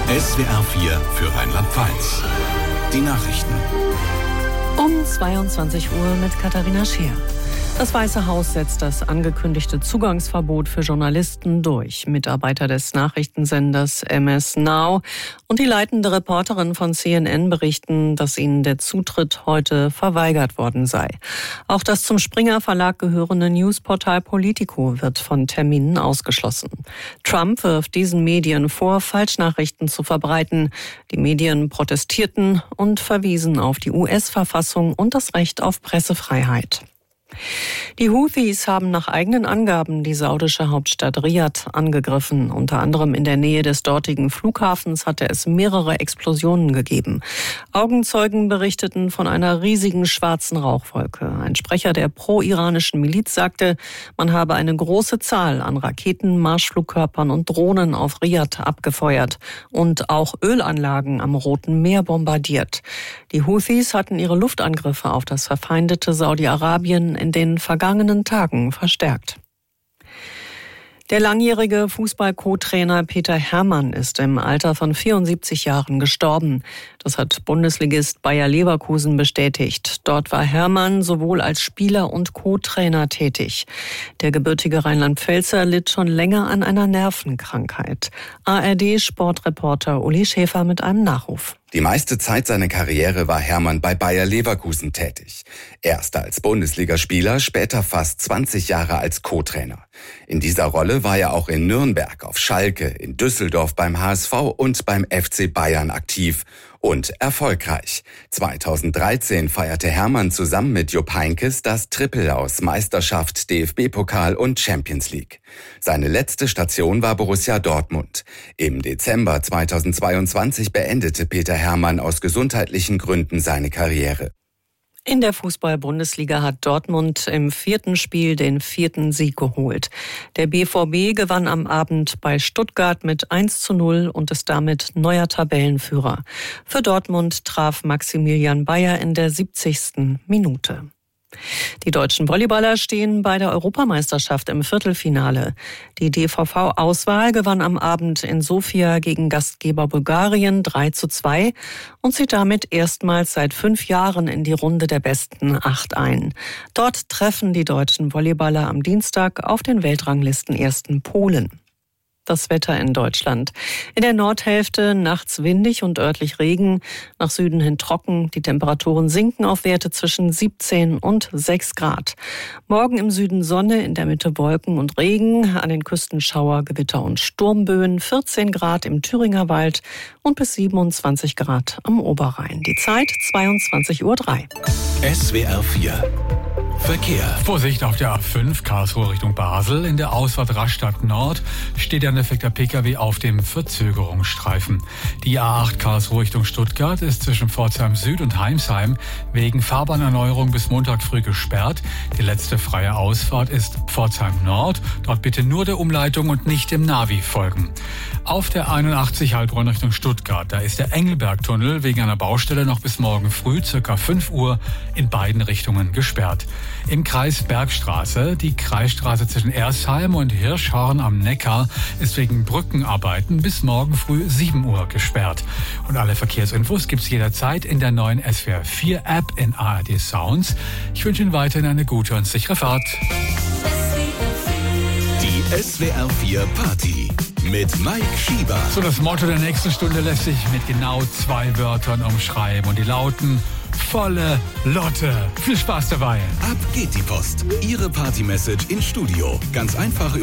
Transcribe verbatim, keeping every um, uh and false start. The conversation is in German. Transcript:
S W R vier für Rheinland-Pfalz. Die Nachrichten. Um zweiundzwanzig Uhr mit Katharina Scheer. Das Weiße Haus setzt das angekündigte Zugangsverbot für Journalisten durch. Mitarbeiter des Nachrichtensenders M S Now und die leitende Reporterin von C N N berichten, dass ihnen der Zutritt heute verweigert worden sei. Auch das zum Springer Verlag gehörende Newsportal Politico wird von Terminen ausgeschlossen. Trump wirft diesen Medien vor, Falschnachrichten zu verbreiten. Die Medien protestierten und verwiesen auf die U S-Verfassung und das Recht auf Pressefreiheit. Die Houthis haben nach eigenen Angaben die saudische Hauptstadt Riad angegriffen. Unter anderem in der Nähe des dortigen Flughafens hatte es mehrere Explosionen gegeben. Augenzeugen berichteten von einer riesigen schwarzen Rauchwolke. Ein Sprecher der pro-iranischen Miliz sagte, man habe eine große Zahl an Raketen, Marschflugkörpern und Drohnen auf Riad abgefeuert und auch Ölanlagen am Roten Meer bombardiert. Die Houthis hatten ihre Luftangriffe auf das verfeindete Saudi-Arabien in den vergangenen Tagen verstärkt. Der langjährige Fußball-Co-Trainer Peter Herrmann ist im Alter von vierundsiebzig Jahren gestorben. Das hat Bundesligist Bayer Leverkusen bestätigt. Dort war Herrmann sowohl als Spieler und Co-Trainer tätig. Der gebürtige Rheinland-Pfälzer litt schon länger an einer Nervenkrankheit. A R D-Sportreporter Uli Schäfer mit einem Nachruf. Die meiste Zeit seiner Karriere war Herrmann bei Bayer Leverkusen tätig. Erst als Bundesligaspieler, später fast zwanzig Jahre als Co-Trainer. In dieser Rolle war er auch in Nürnberg, auf Schalke, in Düsseldorf beim H S V und beim F C Bayern aktiv. Und erfolgreich. zweitausenddreizehn feierte Herrmann zusammen mit Jupp Heynckes das Triple aus Meisterschaft, D F B-Pokal und Champions League. Seine letzte Station war Borussia Dortmund. Im Dezember zweitausendzweiundzwanzig beendete Peter Herrmann aus gesundheitlichen Gründen seine Karriere. In der Fußball-Bundesliga hat Dortmund im vierten Spiel den vierten Sieg geholt. Der B V B gewann am Abend bei Stuttgart mit eins zu null und ist damit neuer Tabellenführer. Für Dortmund traf Maximilian Bayer in der siebzigsten Minute. Die deutschen Volleyballer stehen bei der Europameisterschaft im Viertelfinale. Die D V V-Auswahl gewann am Abend in Sofia gegen Gastgeber Bulgarien drei zu zwei und zieht damit erstmals seit fünf Jahren in die Runde der besten acht ein. Dort treffen die deutschen Volleyballer am Dienstag auf den Weltranglistenersten Polen. Das Wetter in Deutschland. In der Nordhälfte nachts windig und örtlich Regen, nach Süden hin trocken. Die Temperaturen sinken auf Werte zwischen siebzehn und sechs Grad. Morgen im Süden Sonne, in der Mitte Wolken und Regen, an den Küsten Schauer, Gewitter und Sturmböen, vierzehn Grad im Thüringer Wald und bis siebenundzwanzig Grad am Oberrhein. Die Zeit zweiundzwanzig Uhr drei. S W R vier Verkehr. Vorsicht auf der A fünf, Karlsruhe Richtung Basel. In der Ausfahrt Rastatt Nord steht ein defekter Pkw auf dem Verzögerungsstreifen. Die A acht Karlsruhe Richtung Stuttgart ist zwischen Pforzheim Süd und Heimsheim wegen Fahrbahnerneuerung bis Montag früh gesperrt. Die letzte freie Ausfahrt ist Pforzheim Nord. Dort bitte nur der Umleitung und nicht dem Navi folgen. Auf der einundachtzig Heilbronn Richtung Stuttgart, da ist der Engelbergtunnel wegen einer Baustelle noch bis morgen früh, circa fünf Uhr, in beiden Richtungen gesperrt. Im Kreis Bergstraße, die Kreisstraße zwischen Ersheim und Hirschhorn am Neckar, ist wegen Brückenarbeiten bis morgen früh sieben Uhr gesperrt. Und alle Verkehrsinfos gibt's jederzeit in der neuen S W R vier App in A R D Sounds. Ich wünsche Ihnen weiterhin eine gute und sichere Fahrt. Die S W R vier Party mit Mike Schieber. So, das Motto der nächsten Stunde lässt sich mit genau zwei Wörtern umschreiben und die lauten volle Lotte. Viel Spaß dabei. Ab geht die Post. Ihre Party-Message ins Studio. Ganz einfach über